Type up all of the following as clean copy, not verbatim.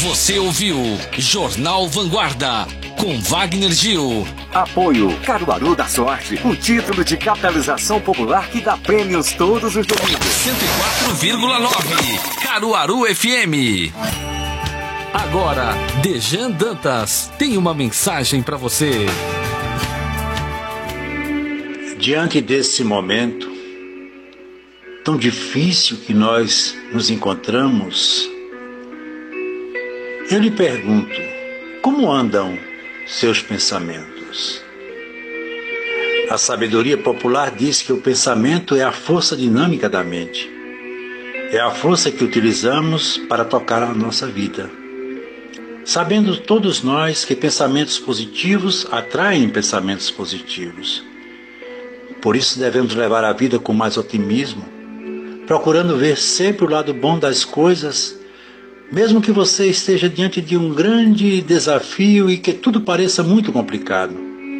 Você ouviu Jornal Vanguarda com Wagner Gil. Apoio Caruaru da Sorte, o título de capitalização popular que dá prêmios todos os domingos. 104,9 Caruaru FM. Agora, Dejan Dantas tem uma mensagem para você. Diante desse momento tão difícil que nós nos encontramos, eu lhe pergunto, como andam seus pensamentos? A sabedoria popular diz que o pensamento é a força dinâmica da mente. É a força que utilizamos para tocar a nossa vida. Sabendo todos nós que pensamentos positivos atraem pensamentos positivos. Por isso devemos levar a vida com mais otimismo, procurando ver sempre o lado bom das coisas, mesmo que você esteja diante de um grande desafio e que tudo pareça muito complicado.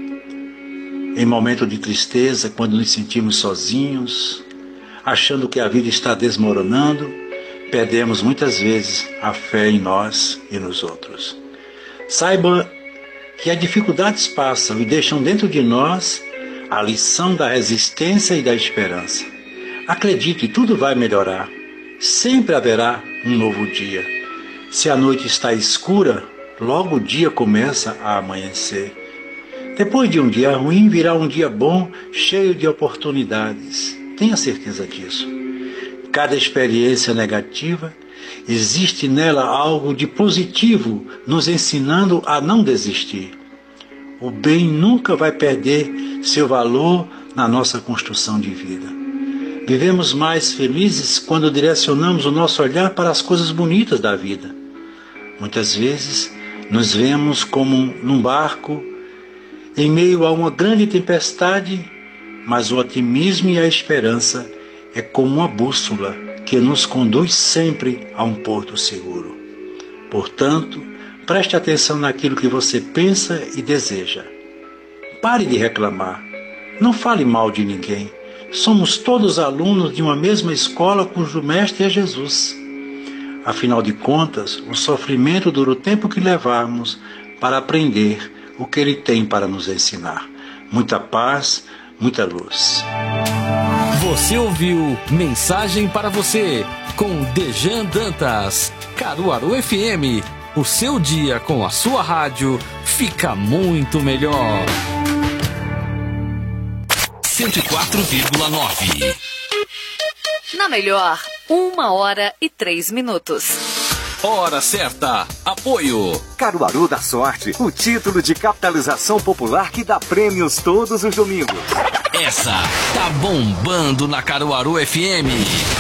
Em momento de tristeza, quando nos sentimos sozinhos, achando que a vida está desmoronando, perdemos muitas vezes a fé em nós e nos outros. Saiba que as dificuldades passam e deixam dentro de nós a lição da resistência e da esperança. Acredite, tudo vai melhorar. Sempre haverá um novo dia. Se a noite está escura, logo o dia começa a amanhecer. Depois de um dia ruim, virá um dia bom, cheio de oportunidades. Tenha certeza disso. Cada experiência negativa, existe nela algo de positivo, nos ensinando a não desistir. O bem nunca vai perder seu valor na nossa construção de vida. Vivemos mais felizes quando direcionamos o nosso olhar para as coisas bonitas da vida. Muitas vezes nos vemos como num barco em meio a uma grande tempestade, mas o otimismo e a esperança é como uma bússola que nos conduz sempre a um porto seguro. Portanto, preste atenção naquilo que você pensa e deseja. Pare de reclamar. Não fale mal de ninguém. Somos todos alunos de uma mesma escola cujo mestre é Jesus. Afinal de contas, o sofrimento dura o tempo que levarmos para aprender o que Ele tem para nos ensinar. Muita paz, muita luz. Você ouviu Mensagem para Você com Dejan Dantas, Caruaru FM. O seu dia com a sua rádio fica muito melhor. 104,9. Na melhor, 1h03. Hora certa. Apoio Caruaru da Sorte, o título de capitalização popular que dá prêmios todos os domingos. Essa tá bombando na Caruaru FM.